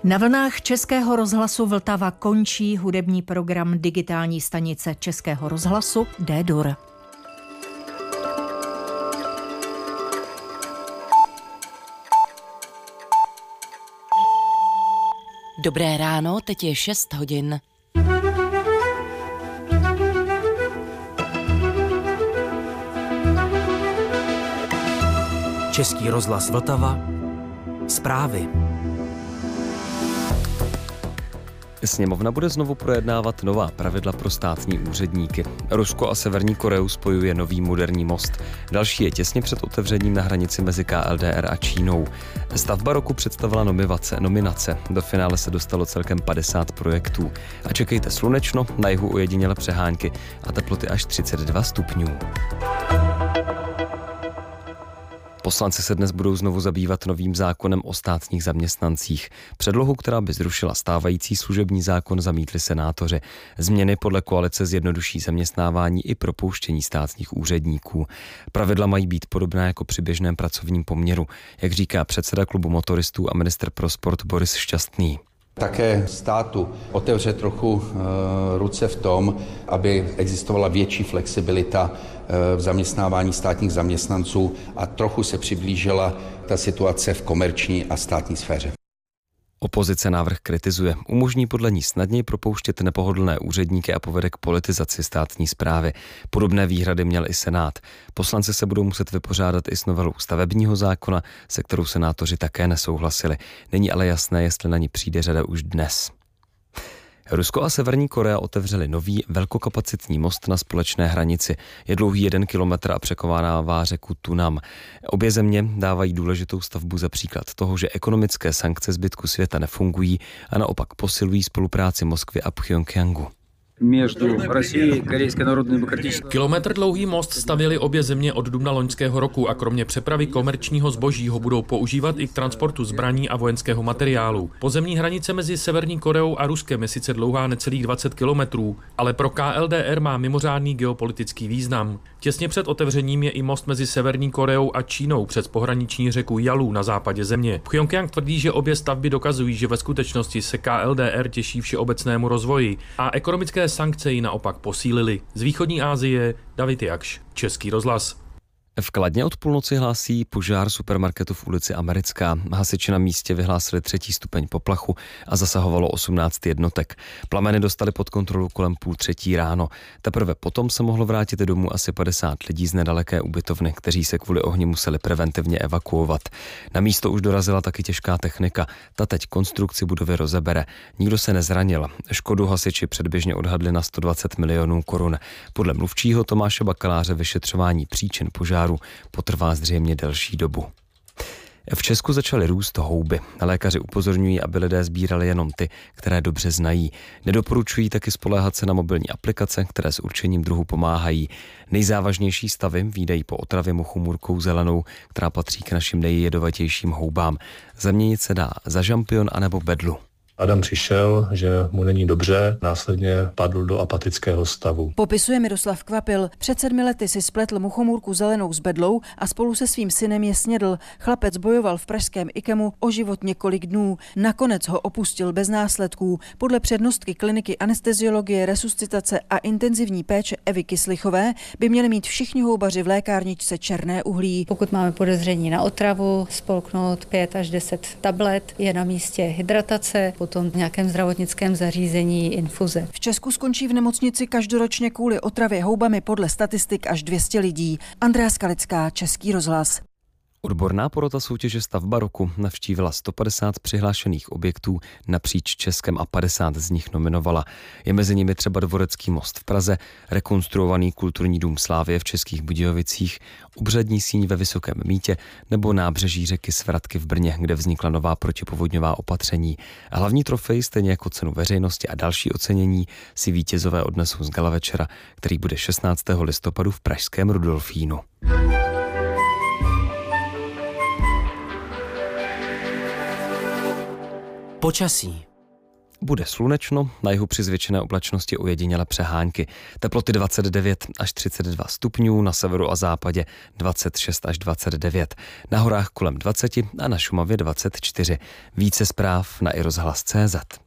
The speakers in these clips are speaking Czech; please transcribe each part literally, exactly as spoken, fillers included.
Na vlnách Českého rozhlasu Vltava končí hudební program digitální stanice Českého rozhlasu D-Dur. Dobré ráno, teď je šest hodin. Český rozhlas Vltava. Zprávy. Sněmovna bude znovu projednávat nová pravidla pro státní úředníky. Rusko a Severní Koreu spojuje nový moderní most. Další je těsně před otevřením na hranici mezi K L D R a Čínou. Stavba roku představila nominace. nominace. Do finále se dostalo celkem padesát projektů. A čekejte slunečno, na jihu ojedinělé přehánky a teploty až třicet dva stupňů. Poslanci se dnes budou znovu zabývat novým zákonem o státních zaměstnancích. Předlohu, která by zrušila stávající služební zákon, zamítli senátoři. Změny podle koalice zjednoduší zaměstnávání i propouštění státních úředníků. Pravidla mají být podobná jako při běžném pracovním poměru, jak říká předseda klubu motoristů a ministr pro sport Boris Šťastný. Také státu otevře trochu e, ruce v tom, aby existovala větší flexibilita e, v zaměstnávání státních zaměstnanců a trochu se přiblížila ta situace v komerční a státní sféře. Opozice návrh kritizuje. Umožní podle ní snadněji propouštět nepohodlné úředníky a povede k politizaci státní správy. Podobné výhrady měl i Senát. Poslanci se budou muset vypořádat i s novelou stavebního zákona, se kterou senátoři také nesouhlasili. Není ale jasné, jestli na ní přijde řada už dnes. Rusko a Severní Korea otevřeli nový velkokapacitní most na společné hranici. Je dlouhý jeden kilometr a překonává řeku Tunam. Obě země dávají důležitou stavbu za příklad toho, že ekonomické sankce zbytku světa nefungují a naopak posilují spolupráci Moskvy a Pchjongjangu. Kilometr dlouhý most stavěly obě země od dubna loňského roku a kromě přepravy komerčního zboží ho budou používat i k transportu zbraní a vojenského materiálu. Pozemní hranice mezi Severní Koreou a Ruskem je sice dlouhá necelých dvacet kilometrů, ale pro K L D R má mimořádný geopolitický význam. Těsně před otevřením je i most mezi Severní Koreou a Čínou přes pohraniční řeku Jalu na západě země. Pchjongjang tvrdí, že obě stavby dokazují, že ve skutečnosti se K L D R těší všeobecnému rozvoji a ekonomické sankce ji naopak posílily. Z východní Asie David Jakš, Český rozhlas. V Kladně od půlnoci hlásí požár supermarketu v ulici Americká. Hasiči na místě vyhlásili třetí stupeň poplachu a zasahovalo osmnáct jednotek. Plameny dostali pod kontrolu kolem půl třetí ráno. Teprve potom se mohlo vrátit domů asi padesát lidí z nedaleké ubytovny, kteří se kvůli ohni museli preventivně evakuovat. Na místo už dorazila taky těžká technika. Ta teď konstrukci budovy rozebere. Nikdo se nezranil. Škodu hasiči předběžně odhadli na sto dvacet milionů korun. Podle mluvčího Tomáše Bakaláře vyšetřování příčin požáru potrvá zřejmě delší dobu. V Česku začaly růst houby. Lékaři upozorňují, aby lidé sbírali jenom ty, které dobře znají. Nedoporučují taky spoléhat se na mobilní aplikace, které s určením druhu pomáhají. Nejzávažnější stavy vídají po otravě mochomůrkou zelenou, která patří k našim nejjedovatějším houbám. Zaměnit se dá za žampion anebo bedlu. Adam přišel, že mu není dobře, následně padl do apatického stavu. Popisuje Miroslav Kvapil. Před sedmi lety si spletl muchomůrku zelenou s bedlou a spolu se svým synem je snědl. Chlapec bojoval v pražském IKEMu o život několik dnů. Nakonec ho opustil bez následků. Podle přednostky kliniky anesteziologie, resuscitace a intenzivní péče Evy Kyslichové by měli mít všichni houbaři v lékárničce černé uhlí. Pokud máme podezření na otravu, spolknout pět až deset tablet, je na místě hydratace, potom v nějakém zdravotnickém zařízení infuze. V Česku skončí v nemocnici každoročně kvůli otravě houbami podle statistik až dvě stě lidí. Andrea Skalická, Český rozhlas. Odborná porota soutěže Stavba roku navštívila sto padesát přihlášených objektů napříč Českem a padesát z nich nominovala. Je mezi nimi třeba Dvorecký most v Praze, rekonstruovaný kulturní dům Slávie v Českých Budějovicích, obřadní síň ve Vysokém Mýtě nebo nábřeží řeky Svratky v Brně, kde vznikla nová protipovodňová opatření. A hlavní trofej, stejně jako cenu veřejnosti a další ocenění, si vítězové odnesou z gala večera, který bude šestnáctého listopadu v pražském Rudolfínu. Počasí. Bude slunečno, na jihu při zvětšené oblačnosti ojediněle přehánky. Teploty dvacet devět až třicet dva stupňů, na severu a západě dvacet šest až dvacet devět. Na horách kolem dvacet a na Šumavě dvacet čtyři. Více zpráv na i rozhlas tečka cé zet.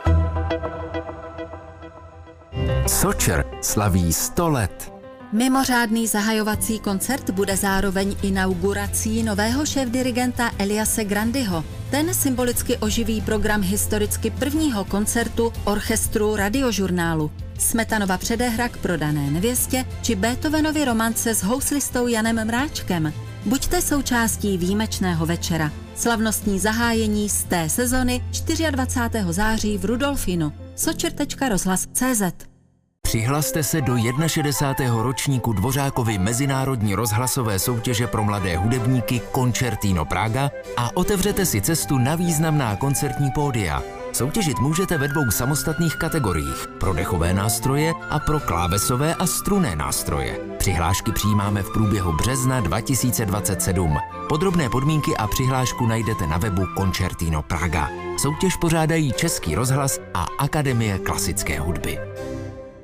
Sočer slaví sto let. Mimořádný zahajovací koncert bude zároveň inaugurací nového šéfdirigenta Eliase Grandyho. Ten symbolicky oživí program historicky prvního koncertu orchestru Radiožurnálu. Smetanova předehra k Prodané nevěstě či Beethovenovy romance s houslistou Janem Mráčkem. Buďte součástí výjimečného večera. Slavnostní zahájení z té sezony dvacátého čtvrtého září v Rudolfinu. sočer tečka rozhlas tečka cé zet. Přihlaste se do šedesátého prvního ročníku Dvořákovy mezinárodní rozhlasové soutěže pro mladé hudebníky Concertino Praga a otevřete si cestu na významná koncertní pódia. Soutěžit můžete ve dvou samostatných kategoriích, pro dechové nástroje a pro klávesové a strunné nástroje. Přihlášky přijímáme v průběhu března dva tisíce dvacet sedm. Podrobné podmínky a přihlášku najdete na webu Concertino Praga. Soutěž pořádají Český rozhlas a Akademie klasické hudby.